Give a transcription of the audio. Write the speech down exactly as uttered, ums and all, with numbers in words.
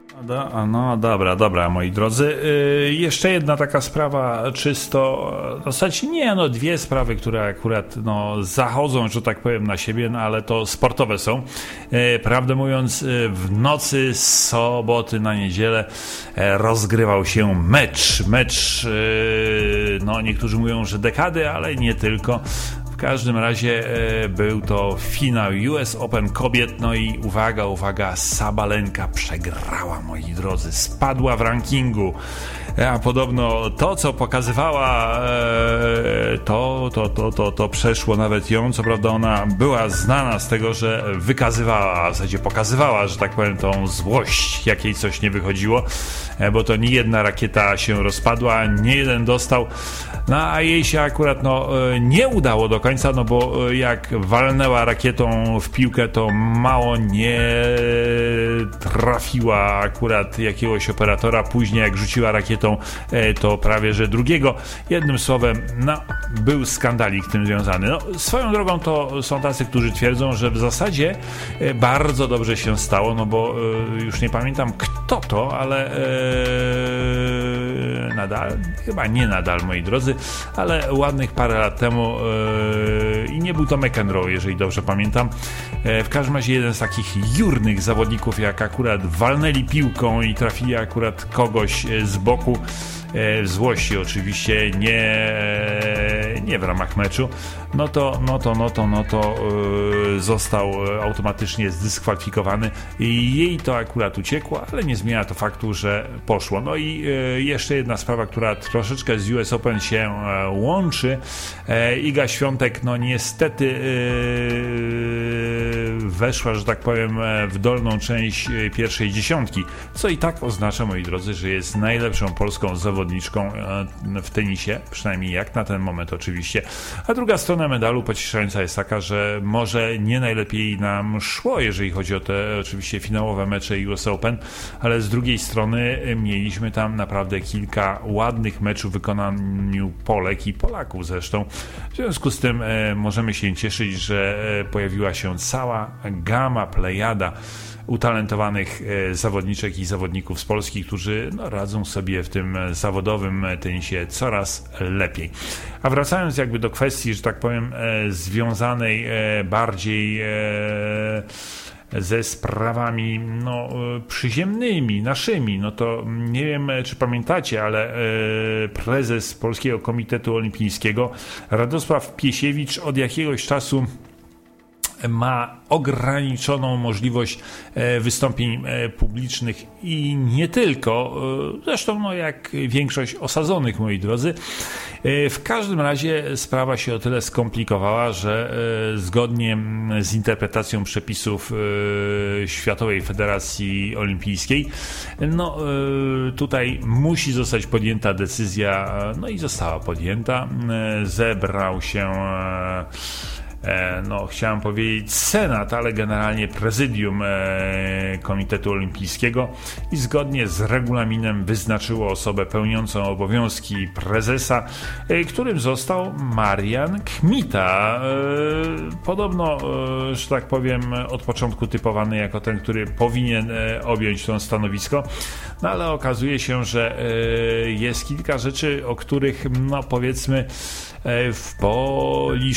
Do, no dobra, dobra, moi drodzy. Yy, jeszcze jedna taka sprawa, czysto, w zasadzie nie, no dwie sprawy, które akurat no, zachodzą, że tak powiem, na siebie, no ale to sportowe są. Yy, prawdę mówiąc, yy, w nocy z soboty na niedzielę yy, rozgrywał się mecz. Mecz, yy, no niektórzy mówią, że dekady, ale nie tylko. W każdym razie e, był to finał U S Open kobiet, no i uwaga, uwaga, Sabalenka przegrała, moi drodzy, spadła w rankingu, a podobno to, co pokazywała, e, to, to, to, to, to przeszło nawet ją, co prawda ona była znana z tego, że wykazywała, a w zasadzie pokazywała, że tak powiem, tą złość, jak jej coś nie wychodziło, e, bo to nie jedna rakieta się rozpadła, nie jeden dostał, no a jej się akurat no, nie udało do końca, no bo jak walnęła rakietą w piłkę, to mało nie trafiła akurat jakiegoś operatora, później jak rzuciła rakietą, to prawie że drugiego. Jednym słowem, no, był skandalik tym związany. No, swoją drogą to są tacy, którzy twierdzą, że w zasadzie bardzo dobrze się stało, no bo już nie pamiętam kto to, ale e, nadal, chyba nie nadal, moi drodzy, ale ładnych parę lat temu e, i nie był to McEnroe, jeżeli dobrze pamiętam. E, w każdym razie jeden z takich jurnych zawodników, jak akurat walnęli piłką i trafili akurat kogoś z boku, w złości oczywiście, nie, nie w ramach meczu, no to, no to, no to, no to yy, został automatycznie zdyskwalifikowany i jej to akurat uciekło, ale nie zmienia to faktu, że poszło. No i yy, jeszcze jedna sprawa, która troszeczkę z U S Open się e, łączy. E, Iga Świątek, no niestety yy, weszła, że tak powiem, w dolną część pierwszej dziesiątki, co i tak oznacza, moi drodzy, że jest najlepszą polską zawodniczką w tenisie, przynajmniej jak na ten moment oczywiście. A druga strona medalu pocieszająca jest taka, że może nie najlepiej nam szło, jeżeli chodzi o te oczywiście finałowe mecze U S Open, ale z drugiej strony mieliśmy tam naprawdę kilka ładnych meczów w wykonaniu Polek i Polaków zresztą. W związku z tym e, możemy się cieszyć, że e, pojawiła się cała gama, plejada utalentowanych e, zawodniczek i zawodników z Polski, którzy no, radzą sobie w tym zawodowym tenisie coraz lepiej. A wracając jakby do kwestii, że tak powiem, e, związanej e, bardziej e, ze sprawami no, przyziemnymi, naszymi, no to nie wiem, czy pamiętacie, ale e, prezes Polskiego Komitetu Olimpijskiego Radosław Piesiewicz od jakiegoś czasu ma ograniczoną możliwość wystąpień publicznych i nie tylko, zresztą no jak większość osadzonych, moi drodzy. W każdym razie sprawa się o tyle skomplikowała, że zgodnie z interpretacją przepisów Światowej Federacji Olimpijskiej, no tutaj musi zostać podjęta decyzja, no i została podjęta. Zebrał się no chciałem powiedzieć Senat, ale generalnie prezydium Komitetu Olimpijskiego i zgodnie z regulaminem wyznaczyło osobę pełniącą obowiązki prezesa, którym został Marian Kmita. Podobno, że tak powiem, od początku typowany jako ten, który powinien objąć to stanowisko, no ale okazuje się, że jest kilka rzeczy, o których no powiedzmy w Polisz